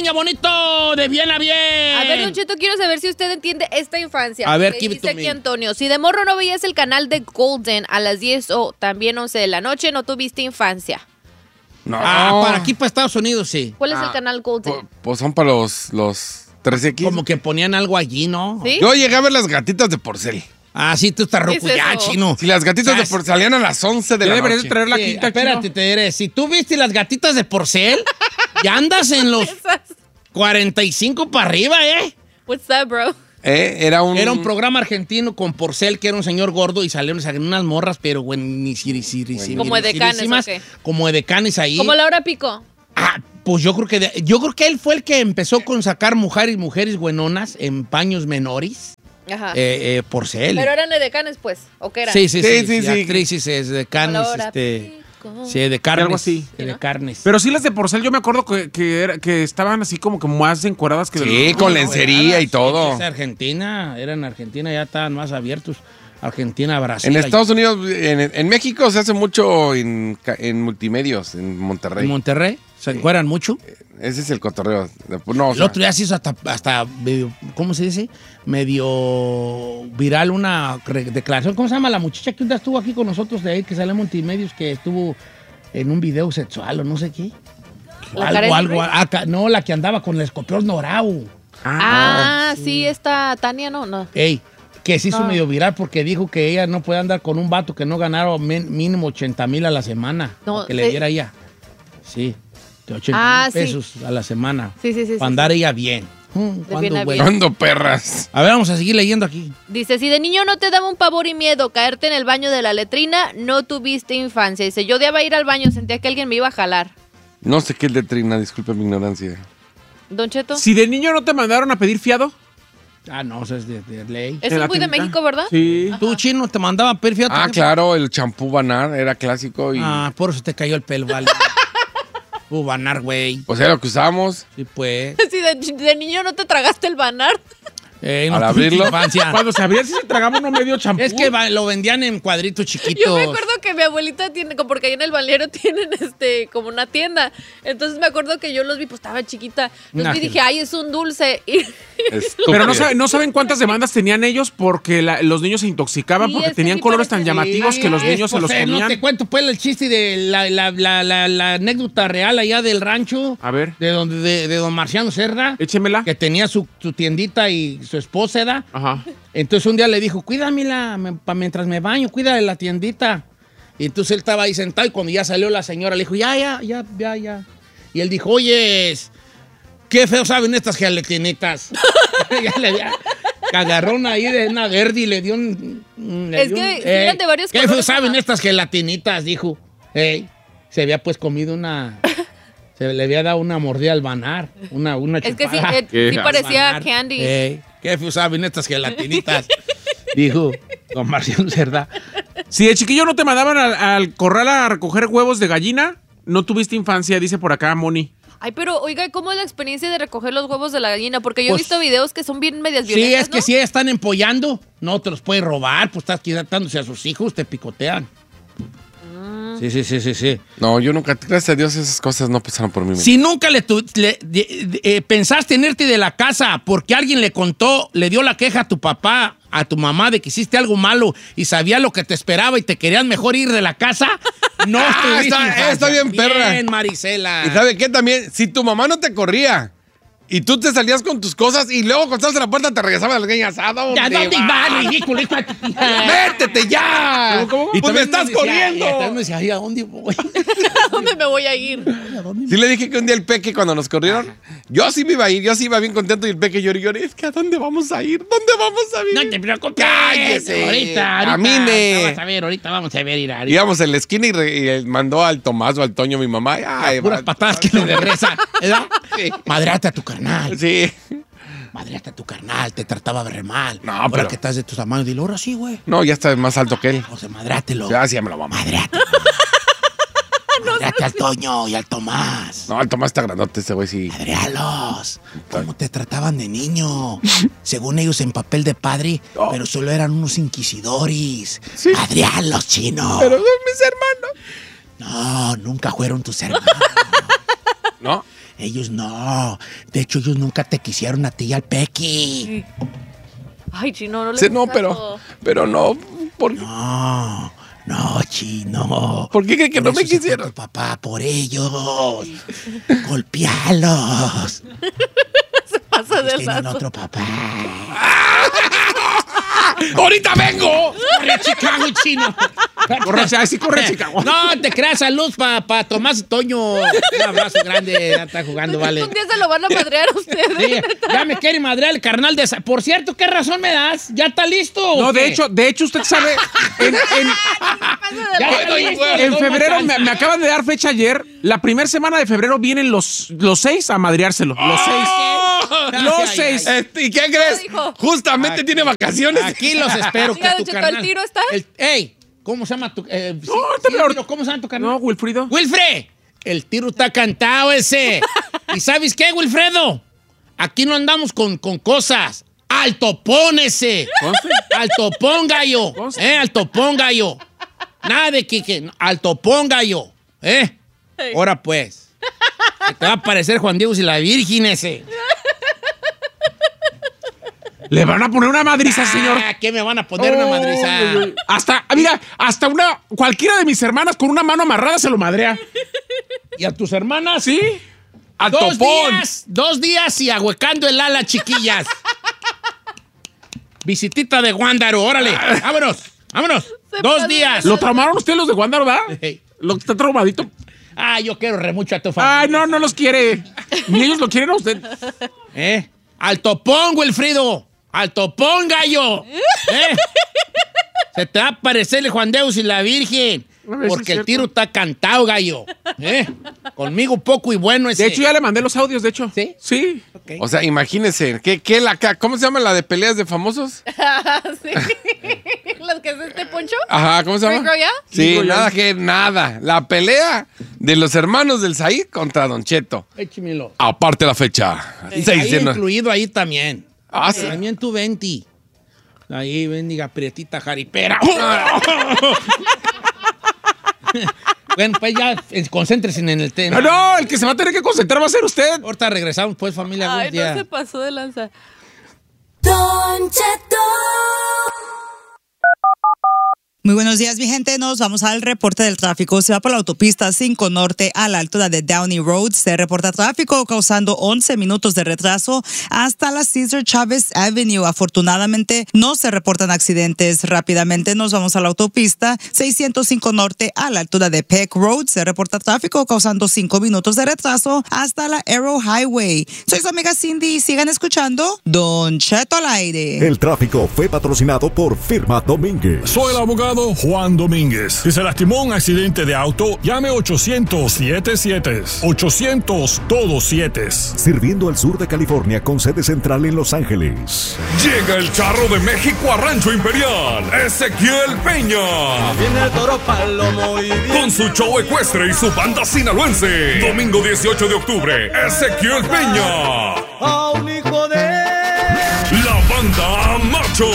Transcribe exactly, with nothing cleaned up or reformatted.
niño bonito, de bien a bien. A ver, Don Cheto, quiero saber si usted entiende esta infancia. A ver, ¿Qué give it dice to aquí me. Antonio? Si de morro no veías el canal de Golden a las diez o también once de la noche, no tuviste infancia. No. Ah, para aquí, para Estados Unidos, sí. ¿Cuál es Ah, el canal Golden? Po- Pues son para los, los tres equis. Como que ponían algo allí, ¿no? ¿Sí? Yo llegué a ver las gatitas de porcel. Ah, sí, tú estás ¿Qué es roco ya, eso? chino. Si las gatitas Ah, de porcel salían a las once de Ya la deberías noche. de traer la Sí, quinta, espérate, Chino. te diré. Si tú viste las gatitas de porcel, ya andas en los cuarenta y cinco para arriba, ¿eh? What's that, bro? Eh, era un... Era un programa argentino con Porcel, que era un señor gordo, y salieron, salieron unas morras, pero buenísimas. Como edecanes, ¿o qué? Como edecanes ahí. Como Laura Pico. Ah, pues yo creo que de- yo creo que él fue el que empezó con sacar mujeres, mujeres buenonas en paños menores. Ajá. Eh, eh, Porcel. Pero eran edecanes, pues, ¿o qué eran? Sí, sí, sí, Sí, sí, sí, sí. actrices, es de canes, Laura este, Pico. sí, de carnes, Algo así. de ¿Sí, no? carnes. Pero sí las de porcel, yo me acuerdo que, que, era- que estaban así como que más encueradas que... Sí, con lencería y todo. Es Argentina, era en Argentina, ya estaban más abiertos. Argentina, Brasil. En Estados Unidos, en, en México se hace mucho en, ca- en multimedios, en Monterrey. En Monterrey, ¿se encueran mucho? Ese es el cotorreo. No, o El sea, otro día se hizo hasta, hasta medio, ¿cómo se dice? Medio viral una re- declaración. ¿Cómo se llama la muchacha que un día estuvo aquí con nosotros de ahí, que sale en Multimedios, que estuvo en un video sexual o no sé qué? ¿La algo, Karen algo. Henry? ah, ca- no, la que andaba con el escorpión dorado. Ah, sí, esta Tania, no, no. Ey, que se hizo Ah. medio viral porque dijo que ella no puede andar con un vato que no ganara men- mínimo ochenta mil a la semana. No, que le sí. diera ella. Sí, de ochenta Ah, mil sí. pesos a la semana. Sí, sí, sí, sí, Para andar ella bien. Mm, bien ¿cuándo, a güey? bien. ¿cuándo, perras? A ver, vamos a seguir leyendo aquí. Dice, si de niño no te daba un pavor y miedo caerte en el baño de la letrina, no tuviste infancia. Dice, yo odiaba ir al baño, sentía que alguien me iba a jalar. No sé qué es letrina, disculpe mi ignorancia. Don Cheto, Si de niño no te mandaron a pedir fiado. Ah, no, eso es de, de ley. eso en la es muy de tiendita. México, ¿verdad? Sí. Tú, chino, te mandaba a pedir fiado. Ah, claro, el champú Banar era clásico y Ah, por eso te cayó el pelo, vale. Bubanar, güey. pues era lo que usábamos. Sí, pues. Si de, de niño no te tragaste el banar. Eh, Al tuviste abrirlo. infancia. Cuando se abría, sí se tragaba uno medio champú. Es que va- lo vendían en cuadritos chiquitos. Yo me acuerdo que mi abuelita tiene, como porque ahí en el balneario tienen este como una tienda. Entonces me acuerdo que yo los vi, pues estaba chiquita. Los Nah, vi y que- dije, ay, es un dulce. Y Estúpido. Pero no, sabe- no saben cuántas demandas tenían ellos porque la- los niños se intoxicaban Sí, porque es que tenían sí colores tan parece- llamativos Sí, que los es, niños se pues, los eh, No comían. te cuento, pues, el chiste de la, la, la, la, la anécdota real allá del rancho. A ver. De, donde, de, de don Marciano Cerda. Échemela. Que tenía su, su tiendita y su esposa, ¿da? Ajá. Entonces un día le dijo, cuídamela me- pa- mientras me baño, cuídale la tiendita. Y entonces él estaba ahí sentado y cuando ya salió la señora le dijo, ya, ya, ya, ya, ya. Y él dijo, oyes, qué feo saben estas gelatinitas. Ya le había agarrón ahí de una verde y le dio un... un- le Es dio que un- sí eran de varios Qué feo colores, saben ajá. estas gelatinitas, dijo. Ey, se había pues comido una... Se le había dado una mordida al banar, una, una es que sí, chupada. eh, Qué sí parecía Banar. candy. Ey, qué feo saben estas gelatinitas. Dijo don Marciano Cerda. Si de chiquillo no te mandaban al, al corral a recoger huevos de gallina, no tuviste infancia, dice por acá Moni. Ay, pero oiga, ¿cómo es la experiencia de recoger los huevos de la gallina? Porque yo Pues- he visto videos que son bien medias Sí, violentas, es que ¿no? si están empollando, no te los puedes robar, pues estás quitándose a sus hijos, te picotean. Sí, sí, sí, sí, sí. No, yo nunca, gracias a Dios, esas cosas no pasaron por mí. Si nunca le, tu- le- de- de- eh, pensaste en irte de la casa porque alguien le contó, le dio la queja a tu papá, a tu mamá de que hiciste algo malo y sabía lo que te esperaba y te querían mejor ir de la casa, no Ah, estuviste está- infancia. está bien, perra. Bien, Marisela. ¿Y sabe qué también? Si tu mamá no te corría y tú te salías con tus cosas y luego cuando estabas en la puerta te regresaba a la leña asada. ¿Ya dónde vas, ridículo? ¡Métete ya! ¿Cómo, cómo? Y pues me estás decía- corriendo. y también me decía, ay, ¿a dónde voy? ¿A dónde me voy a ir? ¿A dónde Sí le dije que un día el Peque cuando nos corrieron, yo sí me iba a ir, yo sí iba bien contento y el Peque lloró y lloró. Es que ¿a dónde vamos a ir? ¿Dónde vamos a vivir? No te preocupes. ¡Cállese! Ahorita, ahorita. Camine. Vamos a ver, ahorita vamos a ver, ir a Íbamos en la esquina y, re- y él mandó al Tomás o al Toño, mi mamá. Ay, puras va- patadas que le regresa. ¿Verdad? Sí. Madreate a tu carnal. Sí. Madreate a tu carnal. Te trataba re mal. No, Ahora pero- que estás de tus tamaños, dile, ahora sí, güey. No, ya está más alto que él. O sea, madrátelo. Ya, sí, me lo mamá. Madreate. Madreate al Toño y al Tomás. No, el Tomás está grandote ese güey, sí. Madrealos. ¿Cómo te trataban de niño? Según ellos en papel de padre, Oh. pero solo eran unos inquisidores. Madrealos, chino. Pero son mis hermanos. No, nunca fueron tus hermanos. ¿No? Ellos no. De hecho, ellos nunca te quisieron a ti y al Pequi. Ay, Chino, no le Sí, no, gusta pero, todo. pero no. ¿Por, No, no, Chino. ¿por qué cree que Por no me eso se fue quisieron? tu papá, por ellos. Golpealos. Pasa de Tienen rato. otro papá. ¡Ahorita vengo! Corre, Chicago, Chino. Corre, sí, corre, Chicago. No, te creas, salud para pa Tomás y Toño. Un abrazo grande, ya está jugando, vale. Un día se lo van a madrear a ustedes. Sí, ya me quiere madrear el carnal de esa. Por cierto, ¿qué razón me das? ¿Ya está listo? No, o de qué? hecho, de hecho, usted sabe, en, en- Ya está Bueno, listo, bueno. en no febrero más me, chance. me acaban de dar fecha ayer. La primera semana de febrero vienen los, los seis a madreárselo. Los seis. Los Ay, seis. ay, Este, ¿y qué crees? dijo? Justamente Aquí. tiene vacaciones. Aquí los espero. Oiga, que Don tu Cheto, carnal- ¿el tiro está? El- ey, ¿cómo se llama tu... Eh, sí, No, sí, te veo- tiro, ¿cómo se llama tu carnal? No, Wilfrido. ¡Wilfred! El tiro está cantado ese. ¿Y sabes qué, Wilfredo? Aquí no andamos con, con cosas. ¡Al topón ese! Conste. ¡Al topón, gallo! Conste. ¿Eh? ¡Al topón, gallo! Nada de que... que ¡al topón, gallo! ¿Eh? Ahora pues. Que te va a parecer Juan Diego y la Virgen ese. Le van a poner una madriza, señor. Ah, ¿qué me van a poner una madriza? Ay, ay, ay. Hasta, mira, hasta una, cualquiera de mis hermanas con una mano amarrada se lo madrea. ¿Y a tus hermanas? ¿Sí? ¡Al Dos topón! días, dos días y ahuecando el ala, chiquillas. Visitita de Guándaro, órale, vámonos, vámonos. Se Dos pasa. días. ¿Lo traumaron ustedes los de Wanda, verdad? Hey. Lo que está traumadito. Ah, yo quiero re mucho a tu familia. Ay, no, no los quiere. Ni ellos lo quieren a usted. ¿Eh? Al topón, Wilfrido. Al topón, gallo. ¿Eh? Se te va a parecer el Juan Deus y la Virgen. A ver si Porque es el cierto. tiro está cantado, gallo. ¿Eh? Conmigo poco y bueno ese. De hecho, ya le mandé los audios, de hecho. ¿Sí? Sí. Ok. O sea, imagínense, ¿qué, qué la, ca- ¿cómo se llama la de peleas de famosos? Sí. ¿Las que es este Poncho? Ajá, ¿cómo se llama? ¿Rick Royal? Sí, Rick Royal. nada que nada. La pelea de los hermanos del Said contra Don Cheto. Échemelo. Aparte la fecha. seis Ahí de no- incluido ahí también. Ah, sí. También tú venti. Ahí bendiga prietita jaripera. Bueno, pues ya eh, concéntrense en el tema. No, no, el que se va a tener que concentrar va a ser usted. Ahorita regresamos, pues, familia. Ay, buen día. no se pasó de lanza. Don Cheto. Muy buenos días, mi gente. Nos vamos al reporte del tráfico. Se va por la autopista cinco Norte a la altura de Downey Road. Se reporta tráfico causando once minutos de retraso hasta la Cesar Chavez Avenue. Afortunadamente, no se reportan accidentes. Rápidamente nos vamos a la autopista seiscientos cinco Norte a la altura de Peck Road. Se reporta tráfico causando cinco minutos de retraso hasta la Arrow Highway. Soy su amiga Cindy y sigan escuchando Don Cheto al aire. El tráfico fue patrocinado por Firma Domínguez. Soy el abogado Juan Domínguez. Si se lastimó en un accidente de auto, llame ochocientos siete siete. ochocientos todos siete. Sirviendo al sur de California con sede central en Los Ángeles. Llega el charro de México a Rancho Imperial, Ezequiel Peña. Viene el toro palomo y viene... Con su show ecuestre y su banda sinaloense. Domingo dieciocho de octubre, Ezequiel Peña. a un hijo de... La banda Macho.